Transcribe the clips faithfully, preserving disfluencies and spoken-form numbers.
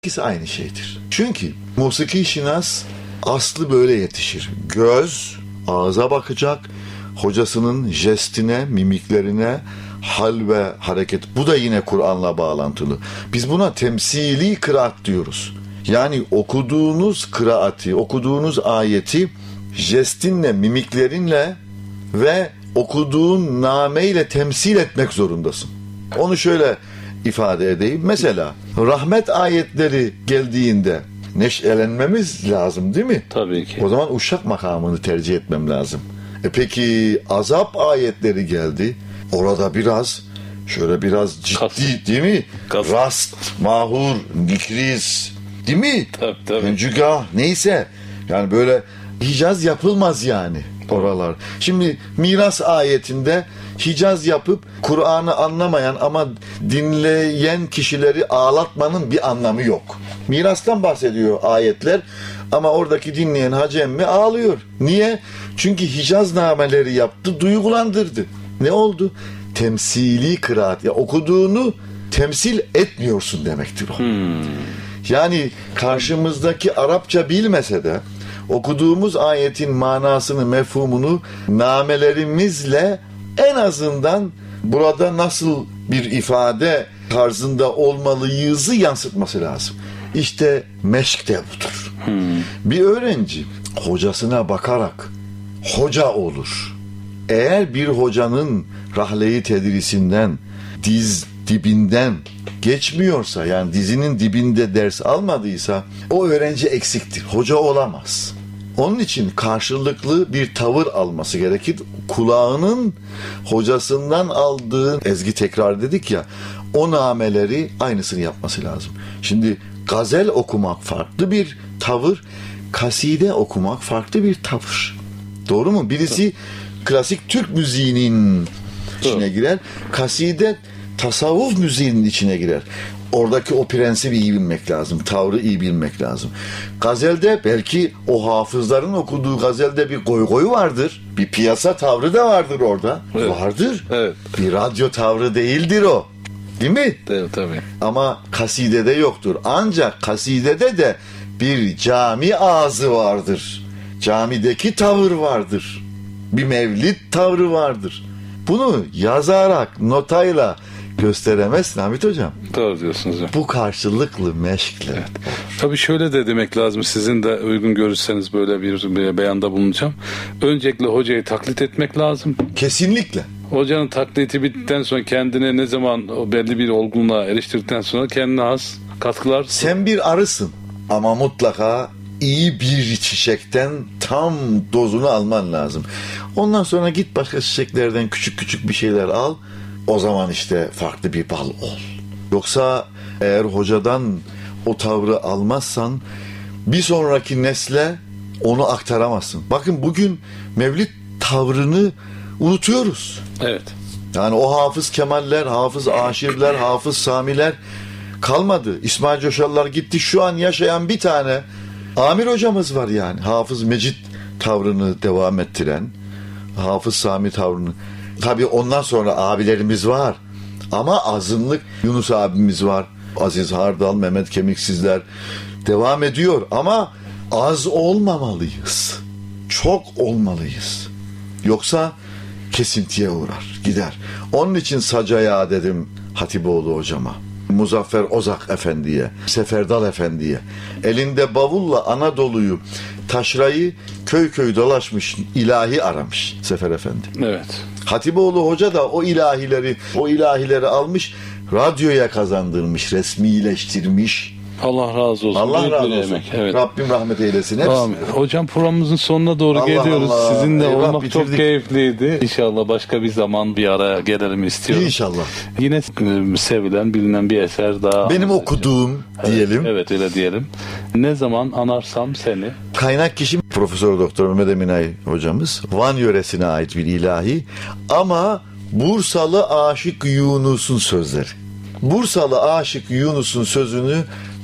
İkisi aynı şeydir. Çünkü musiki şinas aslı böyle yetişir. Göz ağza bakacak, hocasının jestine, mimiklerine, hal ve hareket. Bu da yine Kur'an'la bağlantılı. Biz buna temsili kıraat diyoruz. Yani okuduğunuz kıraati, okuduğunuz ayeti jestinle, mimiklerinle ve okuduğun nameyle temsil etmek zorundasın. Onu şöyle ifade edeyim. Mesela rahmet ayetleri geldiğinde neşelenmemiz lazım değil mi? Tabii ki. O zaman uşak makamını tercih etmem lazım. E peki azap ayetleri geldi. Orada biraz şöyle biraz ciddi Kas. değil mi? Kas. Rast, mahur, nikriz değil mi? Tabii tabii. Öncügah neyse. Yani böyle Hicaz yapılmaz yani oralar. Şimdi miras ayetinde Hicaz yapıp Kur'an'ı anlamayan ama dinleyen kişileri ağlatmanın bir anlamı yok. Mirastan bahsediyor ayetler ama oradaki dinleyen hacemmi ağlıyor. Niye? Çünkü Hicaz nameleri yaptı, duygulandırdı. Ne oldu? Temsili kıraat. Ya okuduğunu temsil etmiyorsun demektir o. Hmm. Yani karşımızdaki Arapça bilmese de okuduğumuz ayetin manasını, mefhumunu namelerimizle en azından burada nasıl bir ifade tarzında olmalıyızı yansıtması lazım. İşte meşk de budur. Hmm. Bir öğrenci hocasına bakarak hoca olur. Eğer bir hocanın rahle-i tedrisinden, diz dibinden geçmiyorsa, yani dizinin dibinde ders almadıysa o öğrenci eksiktir. Hoca olamaz. Onun için karşılıklı bir tavır alması gerekir. Kulağının hocasından aldığı, ezgi tekrar dedik ya, o nameleri aynısını yapması lazım. Şimdi gazel okumak farklı bir tavır, kaside okumak farklı bir tavır. Doğru mu? Birisi klasik Türk müziğinin içine girer. Kaside tasavvuf müziğinin içine girer. Oradaki o prensibi iyi bilmek lazım. Tavrı iyi bilmek lazım. Gazelde belki o hafızların okuduğu gazelde bir goy goy vardır. Bir piyasa tavrı da vardır orada. Evet. Vardır. Evet. Bir radyo tavrı değildir o. Değil mi? Evet, tabii. Ama kasidede yoktur. Ancak kasidede de bir cami ağzı vardır. Camideki tavır vardır. Bir mevlid tavrı vardır. Bunu yazarak, notayla gösteremezsin Hamit Hocam. Doğru diyorsunuz hocam. Bu karşılıklı meşkle. Evet. Tabii şöyle de demek lazım. Sizin de uygun görürseniz böyle bir, bir beyanda bulunacağım. Öncelikle hocayı taklit etmek lazım. Kesinlikle. Hocanın taklidi bittikten sonra kendine ne zaman o belli bir olgunluğa eriştirdikten sonra kendine has katkılar. Sen bir arısın ama mutlaka iyi bir çiçekten tam dozunu alman lazım. Ondan sonra git başka çiçeklerden küçük küçük bir şeyler al. O zaman işte farklı bir bal ol. Yoksa eğer hocadan o tavrı almazsan bir sonraki nesle onu aktaramazsın. Bakın bugün Mevlid tavrını unutuyoruz. Evet. Yani o Hafız Kemaller, Hafız Aşirler, Hafız Samiler kalmadı. İsmail Coşallar gitti. Şu an yaşayan bir tane Amir hocamız var yani. Hafız Mecit tavrını devam ettiren, Hafız Sami tavrını. Tabii ondan sonra abilerimiz var. Ama azınlık Yunus abimiz var. Aziz Hardal, Mehmet Kemiksizler devam ediyor. Ama az olmamalıyız. Çok olmalıyız. Yoksa kesintiye uğrar, gider. Onun için Sacaya dedim Hatipoğlu hocama. Muzaffer Ozak Efendi'ye, Seferdal Efendi'ye. Elinde bavulla Anadolu'yu, taşrayı köy köy dolaşmış, ilahi aramış Sefer Efendi. Evet. Hatipoğlu Hoca da o ilahileri, o ilahileri almış, radyoya kazandırmış, resmileştirmiş. Allah razı olsun. Allah Büyük razı bir olsun. emek. Evet. Rabbim rahmet eylesin hepsine. Amin. Hocam programımızın sonuna doğru Allah geliyoruz. Allah. Sizinle Eyvah, olmak bitirdik. çok keyifliydi. İnşallah başka bir zaman bir araya gelelim istiyorum. İnşallah. Yine e, sevilen, bilinen bir eser daha. Benim okuduğum Evet, diyelim. Evet, öyle diyelim. Ne zaman anarsam seni. Kaynak kişi Profesör Doktor Mehmet Eminay hocamız. Van yöresine ait bir ilahi ama Bursalı Aşık Yunus'un sözleri. Bursalı Aşık Yunus'un sözünü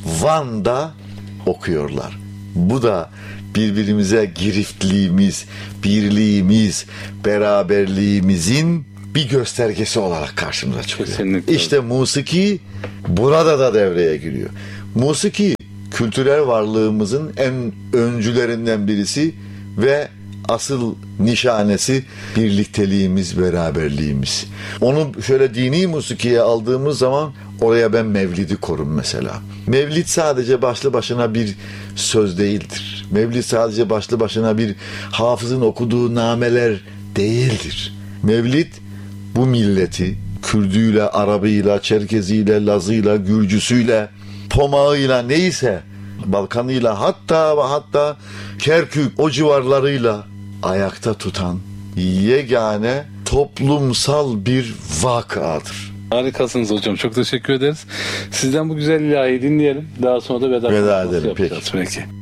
Van'da okuyorlar. Bu da birbirimize giriftliğimiz, birliğimiz, beraberliğimizin bir göstergesi olarak karşımıza çıkıyor. Kesinlikle. İşte musiki burada da devreye giriyor. Musiki kültürel varlığımızın en öncülerinden birisi ve asıl nişanesi birlikteliğimiz, beraberliğimiz. Onu şöyle dini musikiye aldığımız zaman oraya ben Mevlid'i korum mesela. Mevlid sadece başlı başına bir söz değildir. Mevlid sadece başlı başına bir hafızın okuduğu nameler değildir. Mevlid bu milleti Kürdüyle, Arabıyla, Çerkeziyle, Lazıyla, Gürcüsüyle, Pomağıyla neyse Balkanıyla hatta ve hatta Kerkük o civarlarıyla ayakta tutan yegane toplumsal bir vakadır. Harikasınız hocam. Çok teşekkür ederiz. Sizden bu güzel ilahiyi dinleyelim. Daha sonra da veda, Veda edelim. Peki. Peki.